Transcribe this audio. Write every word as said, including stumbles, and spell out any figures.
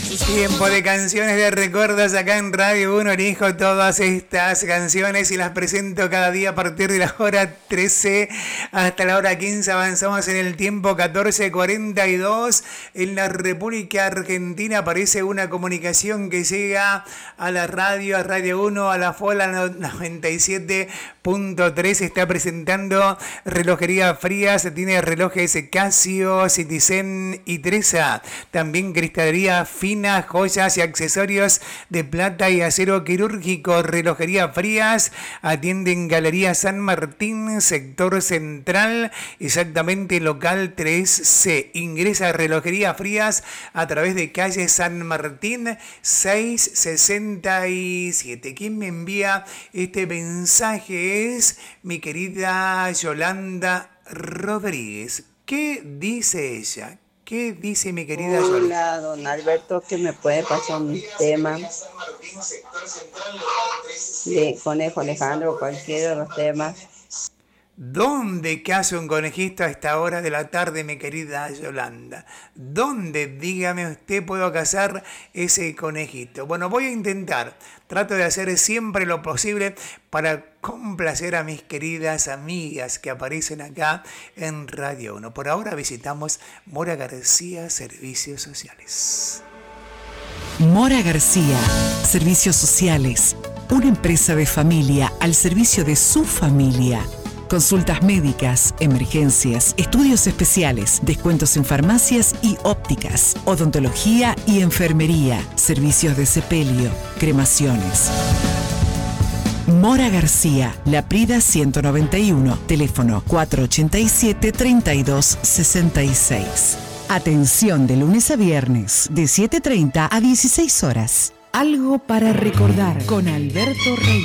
Tiempo de canciones de recuerdos acá en Radio uno. Elijo todas estas canciones y las presento cada día a partir de la hora trece hasta la hora quince. Avanzamos en el tiempo. Catorce cuarenta y dos. En la República Argentina aparece una comunicación que llega a la radio, a Radio uno, a la Fola noventa y siete punto tres. Está presentando Relojería Frías. Tiene relojes Casio, Citizen y Tresa. También cristalería fina, joyas y accesorios de plata y acero quirúrgico. Relojería Frías atiende en Galería San Martín, sector central, exactamente local tres C. Ingresa a Relojería Frías a través de calle San Martín seiscientos sesenta y siete. ¿Quién me envía este mensaje? Es mi querida Yolanda Rodríguez. ¿Qué dice ella? ¿Qué dice mi querida Yolanda? Hola, don Alberto, que me puede pasar un tema de Conejo Alejandro, cualquiera de los temas. ¿Dónde caza un conejito a esta hora de la tarde, mi querida Yolanda? ¿Dónde, dígame usted, puedo cazar ese conejito? Bueno, voy a intentar. Trato de hacer siempre lo posible para complacer a mis queridas amigas que aparecen acá en Radio uno. Por ahora visitamos Mora García, Servicios Sociales. Mora García, Servicios Sociales. Una empresa de familia al servicio de su familia. Consultas médicas, emergencias, estudios especiales, descuentos en farmacias y ópticas, odontología y enfermería, servicios de sepelio, cremaciones. Mora García, La Prida ciento noventa y uno, teléfono cuatro ochenta y siete, treinta y dos sesenta y seis. Atención de lunes a viernes, de siete treinta a dieciséis horas. Algo para recordar con Alberto Reyes.